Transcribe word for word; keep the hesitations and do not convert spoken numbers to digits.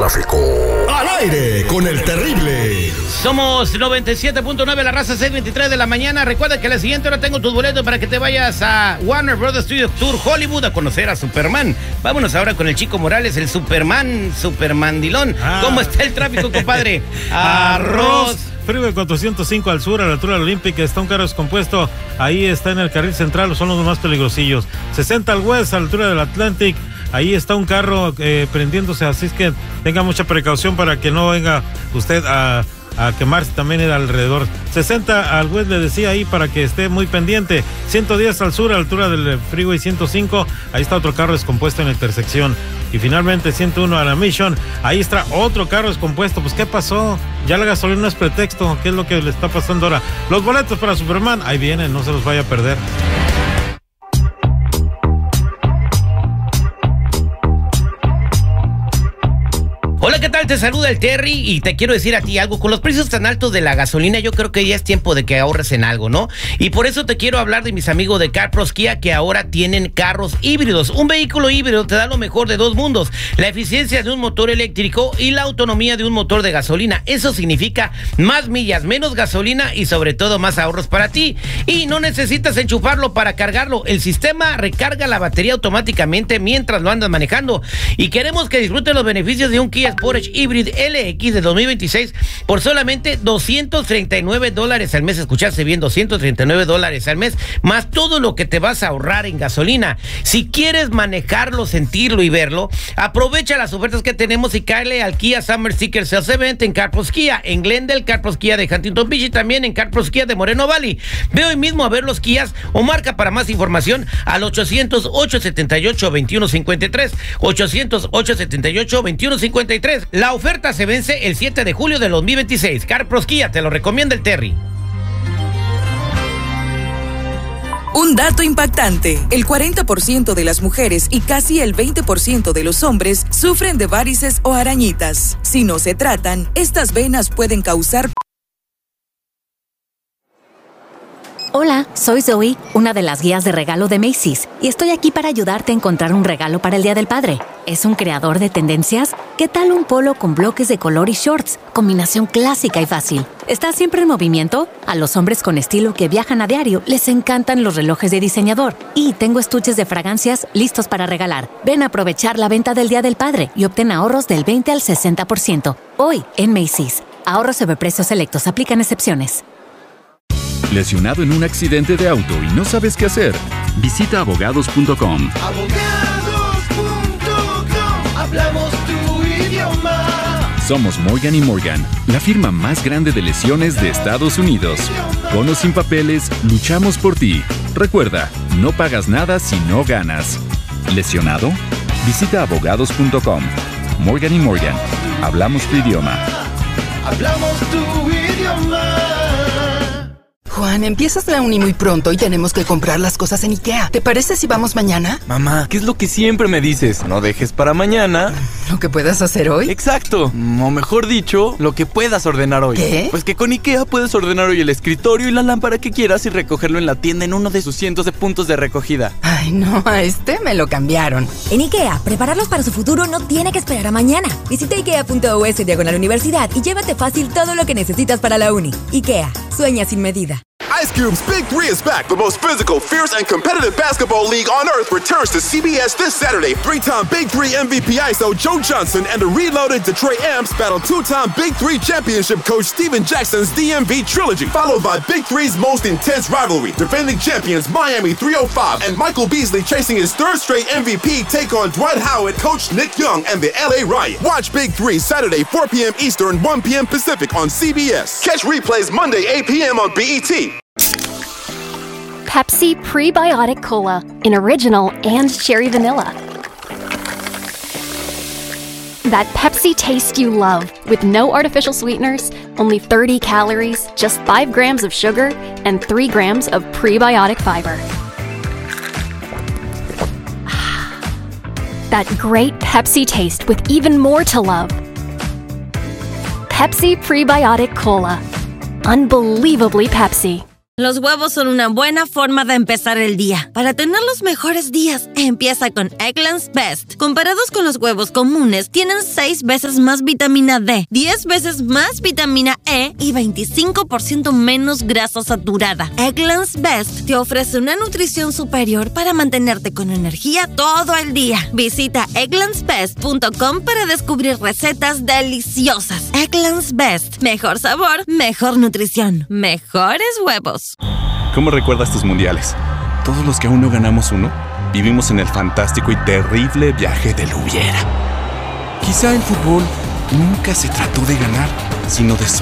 tráfico. Al aire con el terrible. Somos noventa y siete punto nueve, la raza, seis veintitrés de la mañana. Recuerda que a la siguiente hora tengo tus boletos para que te vayas a Warner Brothers Studio Tour Hollywood a conocer a Superman. Vámonos ahora con el Chico Morales, el Superman, Supermandilón. Ah. ¿Cómo está el tráfico, compadre? Arroz. Freeway cuatrocientos cinco al sur, a la altura de la Olímpica, está un carro descompuesto. Ahí está en el carril central, son los más peligrosillos. sesenta al west, a la altura del Atlantic. Ahí está un carro eh, prendiéndose, así es que tenga mucha precaución para que no venga usted a, a quemarse también el alrededor. sesenta al west, le decía ahí, para que esté muy pendiente. ciento diez al sur, a la altura del Freeway ciento cinco. Ahí está otro carro descompuesto en la intersección. Y finalmente ciento uno a la Mission, ahí está otro carro descompuesto. Pues ¿qué pasó? Ya la gasolina no es pretexto. ¿Qué es lo que le está pasando ahora? Los boletos para Superman, ahí vienen, no se los vaya a perder. Hola, ¿qué tal? Te saluda el Terry y te quiero decir a ti algo. Con los precios tan altos de la gasolina, yo creo que ya es tiempo de que ahorres en algo, ¿no? Y por eso te quiero hablar de mis amigos de CarPros Kia, que ahora tienen carros híbridos. Un vehículo híbrido te da lo mejor de dos mundos: la eficiencia de un motor eléctrico y la autonomía de un motor de gasolina. Eso significa más millas, menos gasolina y sobre todo más ahorros para ti. Y no necesitas enchufarlo para cargarlo. El sistema recarga la batería automáticamente mientras lo andas manejando. Y queremos que disfrutes los beneficios de un Kia Sportage Hybrid L X de dos mil veintiséis por solamente doscientos treinta y nueve dólares al mes. Escuchaste bien, doscientos treinta y nueve dólares al mes, más todo lo que te vas a ahorrar en gasolina. Si quieres manejarlo, sentirlo y verlo, aprovecha las ofertas que tenemos y cáele al Kia Summer Sticker Sales Event en CarPros Kia, en Glendale, CarPros Kia de Huntington Beach y también en CarPros Kia de Moreno Valley. Ve hoy mismo a ver los Kias o marca para más información al ochocientos, ochocientos setenta y ocho, veintiuno cincuenta y tres, ochocientos, ochocientos setenta y ocho, veintiuno cincuenta y tres. La oferta se vence el siete de julio de dos mil veintiséis. CarPros Kia, te lo recomienda el Terry. Un dato impactante: el cuarenta por ciento de las mujeres y casi el veinte por ciento de los hombres sufren de varices o arañitas. Si no se tratan, estas venas pueden causar... Hola, soy Zoe, una de las guías de regalo de Macy's, y estoy aquí para ayudarte a encontrar un regalo para el Día del Padre. ¿Es un creador de tendencias? ¿Qué tal un polo con bloques de color y shorts? Combinación clásica y fácil. ¿Estás siempre en movimiento? A los hombres con estilo que viajan a diario les encantan los relojes de diseñador. Y tengo estuches de fragancias listos para regalar. Ven a aprovechar la venta del Día del Padre y obtén ahorros del veinte al sesenta por ciento. Hoy en Macy's. Ahorros sobre precios selectos. Aplican excepciones. ¿Lesionado en un accidente de auto y no sabes qué hacer? Visita abogados punto com. abogados punto com. Hablamos tu idioma. Somos Morgan y Morgan, la firma más grande de lesiones de Estados Unidos. Con o sin papeles, luchamos por ti. Recuerda, no pagas nada si no ganas. ¿Lesionado? Visita abogados punto com. Morgan y Morgan, hablamos tu idioma. Hablamos tu idioma. Juan, empiezas la uni muy pronto y tenemos que comprar las cosas en IKEA. ¿Te parece si vamos mañana? Mamá, ¿qué es lo que siempre me dices? No dejes para mañana ¿lo que puedas hacer hoy? Exacto, o mejor dicho, lo que puedas ordenar hoy. ¿Qué? Pues que con IKEA puedes ordenar hoy el escritorio y la lámpara que quieras y recogerlo en la tienda en uno de sus cientos de puntos de recogida. Ay, no, a este me lo cambiaron. En IKEA, prepararlos para su futuro no tiene que esperar a mañana. Visita ikea punto us diagonal universidad y llévate fácil todo lo que necesitas para la uni. IKEA, sueña sin medida. Ice Cube's Big Three is back. The most physical, fierce, and competitive basketball league on earth returns to C B S this Saturday. Three-time Big Three M V P I S O Joe Johnson and the reloaded Detroit Amps battle two-time Big Three championship coach Steven Jackson's D M V trilogy, followed by Big Three's most intense rivalry. Defending champions Miami three oh five and Michael Beasley chasing his third straight M V P take on Dwight Howard, coach Nick Young, and the L A Riot. Watch Big Three Saturday four p.m. Eastern, one p.m. Pacific on C B S. Catch replays Monday eight p.m. on B E T. Pepsi Prebiotic Cola in original and cherry vanilla. That Pepsi taste you love, with no artificial sweeteners, only thirty calories, just five grams of sugar, and three grams of prebiotic fiber. That great Pepsi taste with even more to love. Pepsi Prebiotic Cola. Unbelievably Pepsi. Los huevos son una buena forma de empezar el día. Para tener los mejores días, empieza con Eggland's Best. Comparados con los huevos comunes, tienen seis veces más vitamina D, diez veces más vitamina E y veinticinco por ciento menos grasa saturada. Eggland's Best te ofrece una nutrición superior para mantenerte con energía todo el día. Visita egglands best punto com para descubrir recetas deliciosas. Eggland's Best. Mejor sabor, mejor nutrición, mejores huevos. ¿Cómo recuerdas tus mundiales? Todos los que aún no ganamos uno, vivimos en el fantástico y terrible viaje del hubiera. Quizá el fútbol nunca se trató de ganar, sino de